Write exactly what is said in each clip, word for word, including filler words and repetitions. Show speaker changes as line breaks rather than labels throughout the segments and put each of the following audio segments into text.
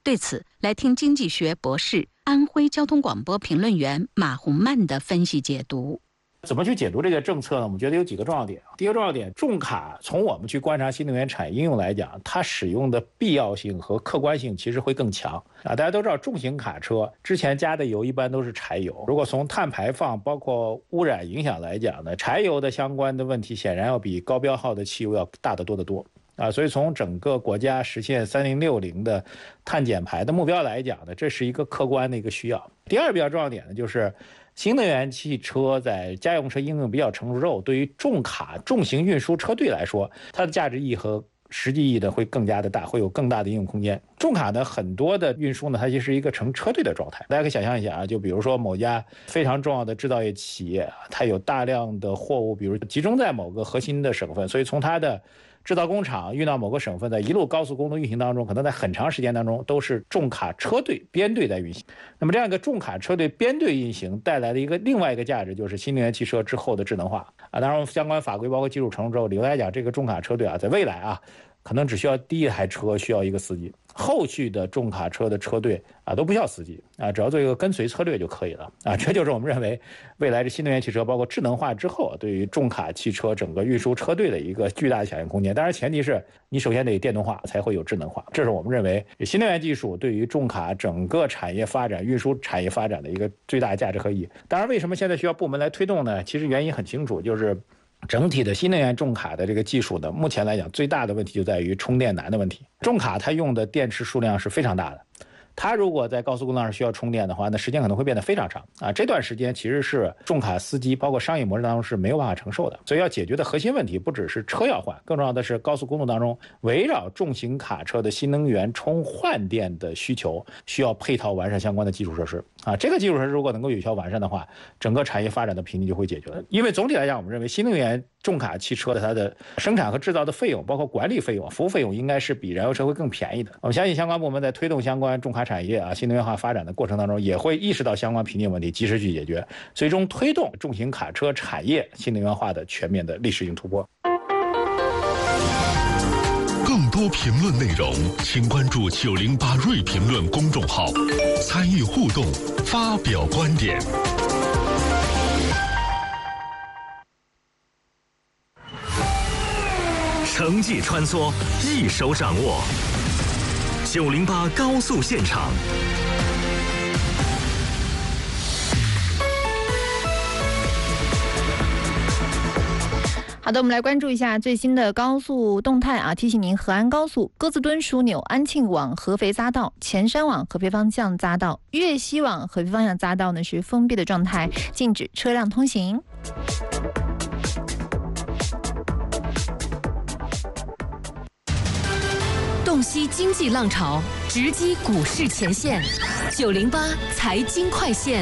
对此，来听经济学博士、安徽交通广播评论员马洪曼的分析解读。
怎么去解读这个政策呢？我们觉得有几个重要点。第一个重要点，重卡从我们去观察新能源产业应用来讲，它使用的必要性和客观性其实会更强啊。大家都知道，重型卡车之前加的油一般都是柴油，如果从碳排放包括污染影响来讲呢，柴油的相关的问题显然要比高标号的汽油要大得多得多啊。所以从整个国家实现三零六零的碳减排的目标来讲呢，这是一个客观的一个需要。第二个比较重要点呢，就是新能源汽车在家用车应用比较成熟之后，对于重卡重型运输车队来说，它的价值意义和实际意义呢会更加的大，会有更大的应用空间。重卡呢很多的运输呢，它其实是一个成车队的状态。大家可以想象一下啊，就比如说某家非常重要的制造业企业，它有大量的货物，比如集中在某个核心的省份，所以从它的制造工厂运到某个省份的一路高速公路运行当中，可能在很长时间当中都是重卡车队编队在运行。那么这样一个重卡车队编队运行带来的一个另外一个价值，就是新能源汽车之后的智能化啊。当然相关法规包括技术成熟之后，理论来讲，这个重卡车队啊，在未来啊，可能只需要第一台车需要一个司机，后续的重卡车的车队啊都不需要司机啊，只要做一个跟随策略就可以了啊。这就是我们认为未来的新能源汽车包括智能化之后，对于重卡汽车整个运输车队的一个巨大的想象空间。当然前提是你首先得电动化才会有智能化，这是我们认为新能源技术对于重卡整个产业发展、运输产业发展的一个最大价值和意义。当然为什么现在需要部门来推动呢？其实原因很清楚，就是整体的新能源重卡的这个技术呢，目前来讲最大的问题就在于充电难的问题。重卡它用的电池数量是非常大的，它如果在高速公路上需要充电的话，那时间可能会变得非常长啊。这段时间其实是重卡司机包括商业模式当中是没有办法承受的。所以要解决的核心问题不只是车要换，更重要的是高速公路当中围绕重型卡车的新能源充换电的需求，需要配套完善相关的基础设施啊。这个基础设施如果能够有效完善的话，整个产业发展的瓶颈就会解决了。因为总体来讲，我们认为新能源重卡汽车的它的生产和制造的费用，包括管理费用、服务费用，应该是比燃油车会更便宜的。我们相信相关部门在推动相关重卡产业啊新能源化发展的过程当中，也会意识到相关瓶颈问题，及时去解决，最终推动重型卡车产业新能源化的全面的历史性突破。
更多评论内容，请关注九零八锐评论公众号，参与互动，发表观点。
城际穿梭，一手掌握。九零八高速现场。
好的，我们来关注一下最新的高速动态啊！提醒您，河安高速鸽子墩枢纽安庆往合肥匝道、前山往合肥方向匝道、粤西往合肥方向匝道呢是封闭的状态，禁止车辆通行。
洞悉经济浪潮，直击股市前线。九零八财经快线。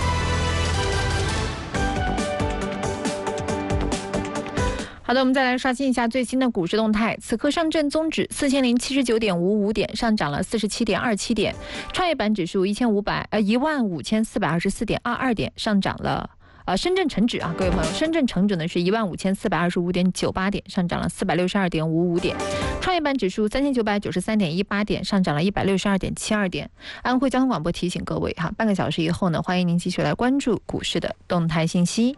好的，我们再来刷新一下最新的股市动态。此刻上证综指四千零七十九点五五点，上涨了四十七点二七点；创业板指数一千五百呃一万五千四百二十四点二二点，上涨了。呃，深圳成指啊，各位朋友，深圳成指呢是一万五千四百二十五点九八点，上涨了四百六十二点五五点；创业板指数三千九百九十三点一八点，上涨了一百六十二点七二点。安徽交通广播提醒各位哈，半个小时以后呢，欢迎您继续来关注股市的动态信息。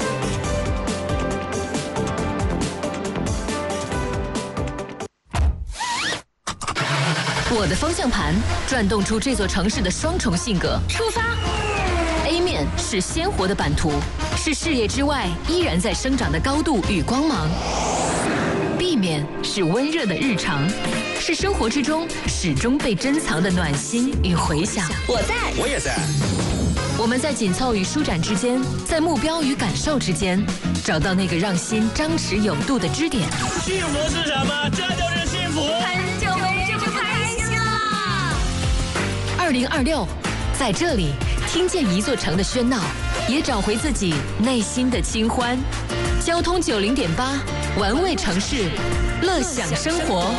我的方向盘转动出这座城市的双重性格。出发。A 面是鲜活的版图，是视野之外依然在生长的高度与光芒。B 面是温热的日常，是生活之中始终被珍藏的暖心与回响。我在，
我也在。
我们在紧凑与舒展之间，在目标与感受之间，找到那个让心张弛有度的支点。
幸福是什么？这就是幸福。
很久没这么开心了。二零二六，在这里听见一座城的喧闹，也找回自己内心的清欢。交通九零点八，玩味城市，乐享生活。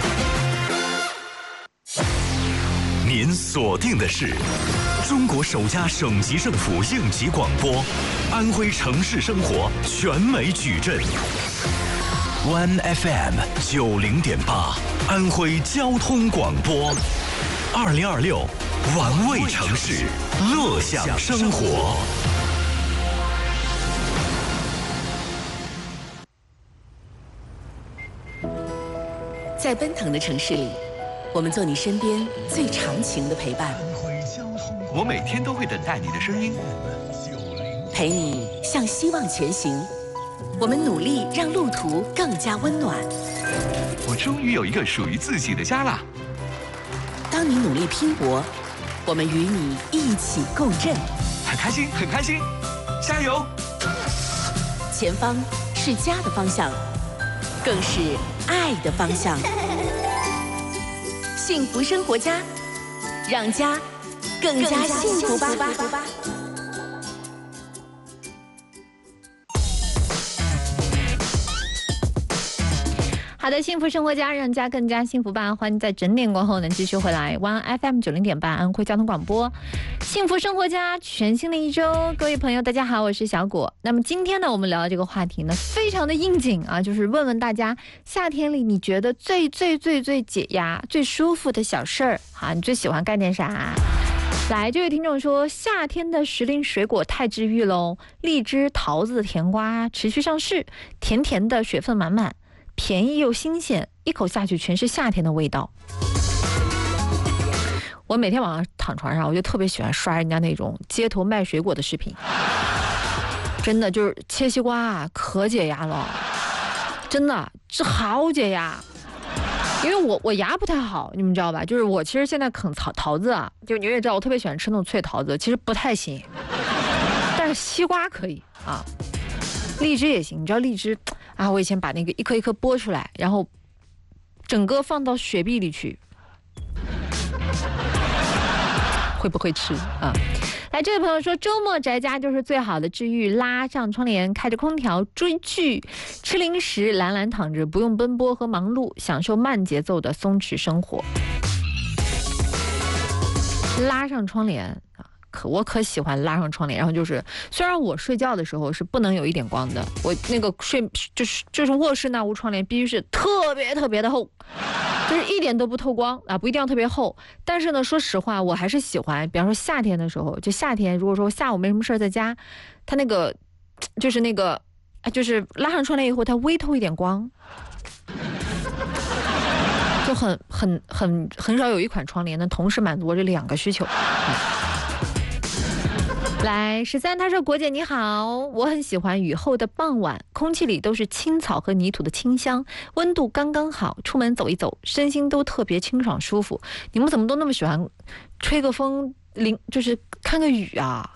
您锁定的是中国首家省级政府应急广播，安徽城市生活全美矩阵。One F M 九零点八，安徽交通广播。 二零二六，玩味城市，乐享生活。
在奔腾的城市里，我们做你身边最长情的陪伴。
我每天都会等待你的声音，
陪你向希望前行。我们努力让路途更加温暖。
我终于有一个属于自己的家啦！
当你努力拼搏，我们与你一起共振。
很开心，很开心，加油！
前方是家的方向，更是爱的方向。幸福生活家，让家更加幸福吧。
好的，幸福生活家，让家更加幸福吧。欢迎在整点过后能继续回来湾 F M 九零点八安徽交通广播，幸福生活家，全新的一周，各位朋友大家好，我是小果。那么今天呢，我们聊的这个话题呢，非常的应景啊，就是问问大家，夏天里你觉得最最最最解压、最舒服的小事儿啊，你最喜欢干点啥？来，这位听众说，夏天的时令水果太治愈喽，荔枝、桃子、甜瓜持续上市，甜甜的，水分满满。便宜又新鲜，一口下去全是夏天的味道。我每天晚上躺床上，我就特别喜欢刷人家那种街头卖水果的视频，真的就是切西瓜啊，可解压了，真的这好解压。因为我我牙不太好，你们知道吧？就是我其实现在啃桃桃子啊，就你也知道，我特别喜欢吃那种脆桃子，其实不太行，但是西瓜可以啊，荔枝也行，你知道荔枝。啊，我以前把那个一颗一颗剥出来，然后整个放到雪碧里去，会不会吃啊？来，这位朋友说，周末宅家就是最好的治愈，拉上窗帘，开着空调，追剧，吃零食，懒懒躺着，不用奔波和忙碌，享受慢节奏的松弛生活。拉上窗帘啊！可我可喜欢拉上窗帘，然后就是虽然我睡觉的时候是不能有一点光的，我那个睡就是就是卧室那屋窗帘必须是特别特别的厚，就是一点都不透光啊，不一定要特别厚。但是呢，说实话，我还是喜欢，比方说夏天的时候，就夏天如果说下午没什么事在家，它那个就是那个就是拉上窗帘以后，它微透一点光。就很很很很少有一款窗帘能同时满足我这两个需求。嗯来，十三，他说：“果姐你好，我很喜欢雨后的傍晚，空气里都是青草和泥土的清香，温度刚刚好，出门走一走，身心都特别清爽舒服。你们怎么都那么喜欢吹个风，淋就是看个雨啊？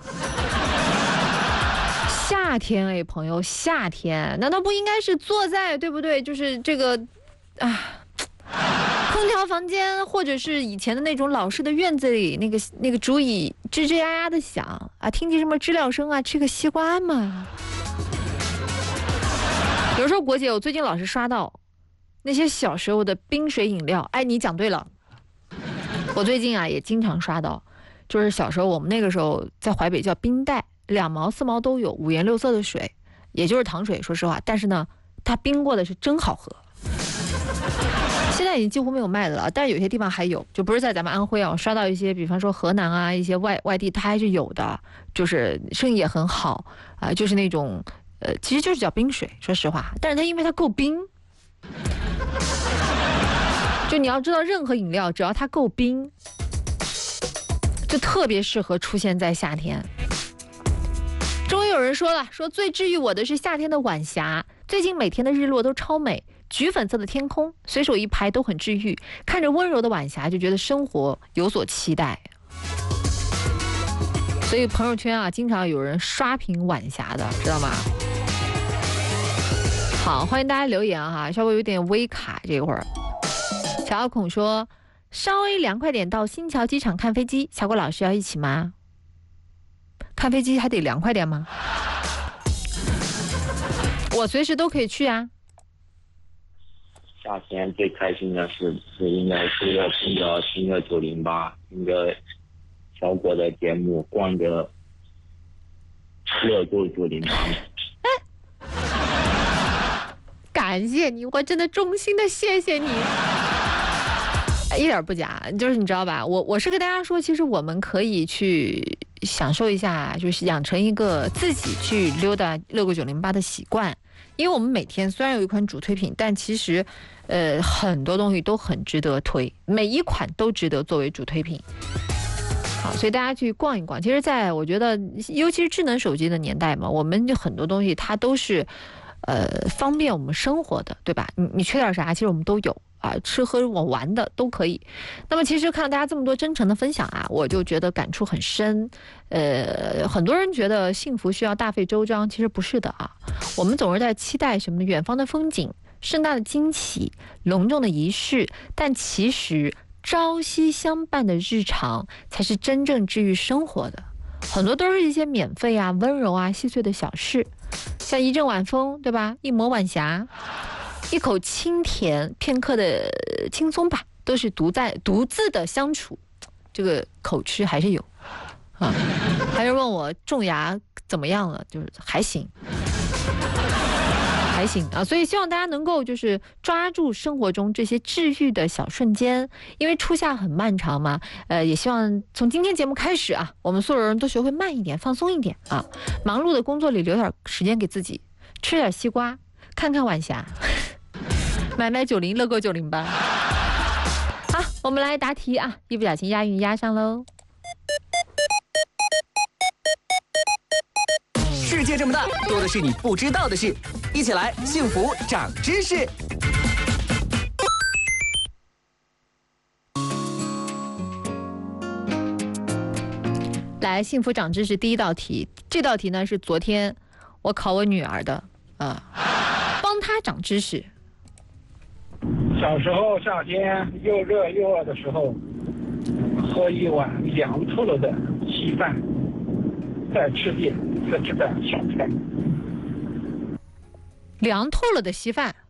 夏天哎，朋友，夏天难道不应该是坐在对不对？就是这个啊。”空调房间，或者是以前的那种老式的院子里，那个那个竹椅吱吱呀呀的响啊，听见什么知了声啊，吃个西瓜嘛。有时候果姐，我最近老是刷到那些小时候的冰水饮料，哎，你讲对了，我最近啊也经常刷到，就是小时候我们那个时候在淮北叫冰袋，两毛四毛都有，五颜六色的水，也就是糖水，说实话，但是呢，它冰过的是真好喝。现在已经几乎没有卖的了，但是有些地方还有，就不是在咱们安徽啊，我刷到一些，比方说河南啊，一些外外地它还是有的，就是生意也很好啊、呃，就是那种呃，其实就是叫冰水，说实话，但是它因为它够冰，就你要知道，任何饮料只要它够冰，就特别适合出现在夏天。终于有人说了，说最治愈我的是夏天的晚霞，最近每天的日落都超美。橘粉色的天空，随手一拍都很治愈。看着温柔的晚霞，就觉得生活有所期待。所以朋友圈啊，经常有人刷屏晚霞的，知道吗？好，欢迎大家留言哈，稍微有点微卡这会儿。小小孔说，稍微凉快点到新桥机场看飞机，小果老师要一起吗？看飞机还得凉快点吗？我随时都可以去啊。
夏天最开心的事是应该是我听着听着九零八，听着小果的节目，逛着乐购九零八。
感谢你，我真的衷心的谢谢你。 一点不假，就是你知道吧？我我是跟大家说，其实我们可以去享受一下，就是养成一个自己去溜达乐购九零八的习惯。因为我们每天虽然有一款主推品，但其实，呃，很多东西都很值得推，每一款都值得作为主推品。好，所以大家去逛一逛。其实，在我觉得，尤其是智能手机的年代嘛，我们就很多东西它都是，呃，方便我们生活的，对吧？你你缺点啥，其实我们都有。啊，吃喝我玩的都可以。那么其实看到大家这么多真诚的分享啊，我就觉得感触很深。呃，很多人觉得幸福需要大费周章，其实不是的啊。我们总是在期待什么远方的风景、盛大的惊喜、隆重的仪式，但其实朝夕相伴的日常才是真正治愈生活的。很多都是一些免费啊、温柔啊、细碎的小事，像一阵晚风，对吧？一抹晚霞。一口清甜，片刻的轻松吧，都是独在独自的相处，这个口吃还是有啊。还有人问我种牙怎么样了，就是还行，还行啊。所以希望大家能够就是抓住生活中这些治愈的小瞬间，因为初夏很漫长嘛。呃，也希望从今天节目开始啊，我们所有人都学会慢一点，放松一点啊。忙碌的工作里留点时间给自己，吃点西瓜，看看晚霞。买买九零乐购九零八，好，我们来答题啊！一不小心押韵押上喽。
世界这么大，多的是你不知道的事，一起来幸福长知识。
来，幸福长知识第一道题，这道题呢是昨天我考我女儿的啊，帮她长知识。
小时候夏天又热又饿的时候，喝一碗凉透了的稀饭，再吃点特制的小菜。
凉透了的稀饭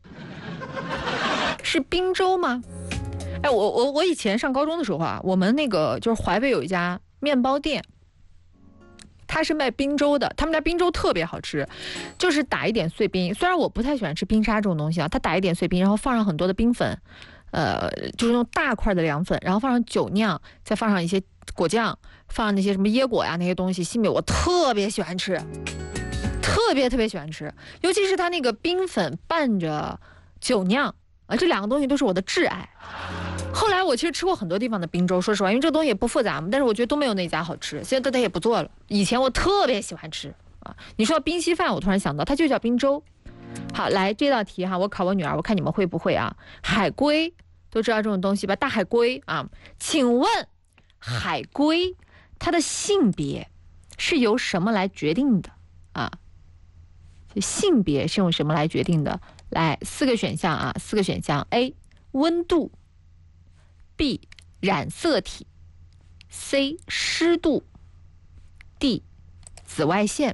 是冰粥吗？哎，我我我以前上高中的时候啊，我们那个就是淮北有一家面包店，他是卖冰粥的，他们家冰粥特别好吃，就是打一点碎冰，虽然我不太喜欢吃冰沙这种东西啊，他打一点碎冰，然后放上很多的冰粉，呃，就是那种大块的凉粉，然后放上酒酿，再放上一些果酱，放上那些什么椰果呀那些东西，西米我特别喜欢吃，特别特别喜欢吃，尤其是他那个冰粉拌着酒酿啊，这两个东西都是我的挚爱。后来我其实吃过很多地方的冰粥，说实话，因为这个东西也不复杂嘛，但是我觉得都没有那家好吃。现在他也不做了，以前我特别喜欢吃啊。你说冰稀饭，我突然想到，它就叫冰粥。好，来这道题哈，我考我女儿，我看你们会不会啊？海龟都知道这种东西吧？大海龟啊，请问海龟它的性别是由什么来决定的啊？性别是用什么来决定的？来，四个选项啊，四个选项 ：A. 温度 B. 染色体 C. 湿度 D. 紫外线。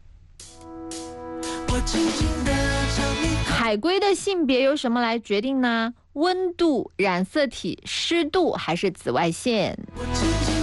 海龟的性别由什么来决定呢？温度、染色体、湿度还是紫外线？